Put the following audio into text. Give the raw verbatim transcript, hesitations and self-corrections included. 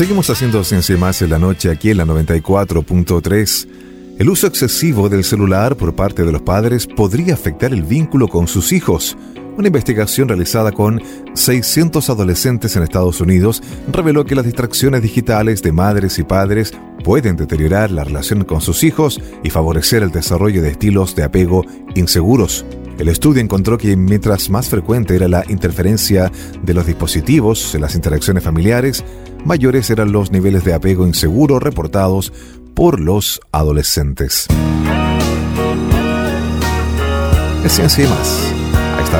Seguimos haciendo Ciencia y Más en la noche aquí en la noventa y cuatro punto tres. El uso excesivo del celular por parte de los padres podría afectar el vínculo con sus hijos. Una investigación realizada con seiscientos adolescentes en Estados Unidos reveló que las distracciones digitales de madres y padres pueden deteriorar la relación con sus hijos y favorecer el desarrollo de estilos de apego inseguros. El estudio encontró que mientras más frecuente era la interferencia de los dispositivos en las interacciones familiares, mayores eran los niveles de apego inseguro reportados por los adolescentes. Es Ciencia y Más.